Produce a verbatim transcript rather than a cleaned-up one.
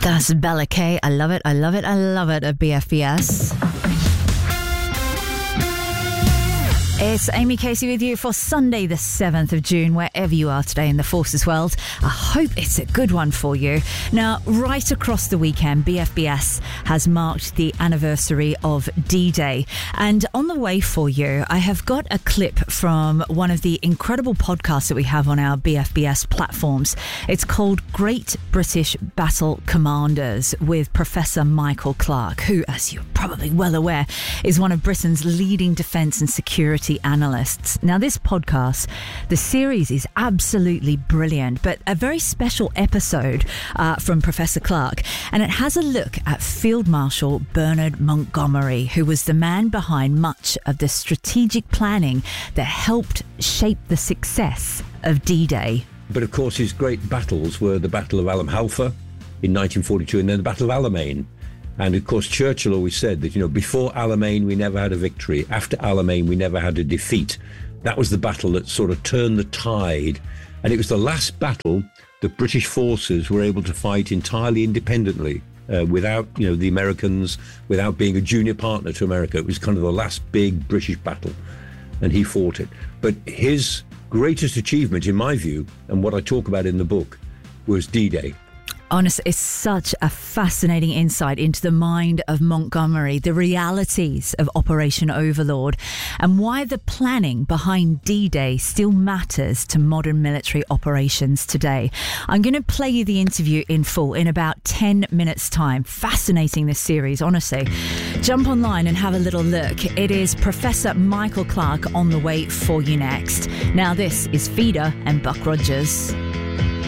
That's Bella K. I love it, I love it, I love it at B F B S. It's Amy Casey with you for Sunday the seventh of June, wherever you are today in the Forces world. I hope it's a good one for you. Now, right across the weekend, B F B S has marked the anniversary of D-Day. And on the way for you, I have got a clip from one of the incredible podcasts that we have on our B F B S platforms. It's called Great British Battle Commanders with Professor Michael Clarke, who, as you're probably well aware, is one of Britain's leading defence and security analysts. Now, this podcast, the series is absolutely brilliant, but a very special episode uh, from Professor Clarke, and it has a look at Field Marshal Bernard Montgomery, who was the man behind much of the strategic planning that helped shape the success of D-Day. But of course, his great battles were the Battle of Alam Halfa in nineteen forty-two and then the Battle of Alamein. And of course, Churchill always said that, you know, before Alamein, we never had a victory. After Alamein, we never had a defeat. That was the battle that sort of turned the tide. And it was the last battle that British forces were able to fight entirely independently, uh, without, you know, the Americans, without being a junior partner to America. It was kind of the last big British battle, and he fought it. But his greatest achievement, in my view, and what I talk about in the book, was D-Day. Honestly, it's such a fascinating insight into the mind of Montgomery, the realities of Operation Overlord, and why the planning behind D-Day still matters to modern military operations today. I'm going to play you the interview in full in about ten minutes' time. Fascinating, this series, honestly. Jump online and have a little look. It is Professor Michael Clarke on the way for you next. Now, this is Feeder and Buck Rogers.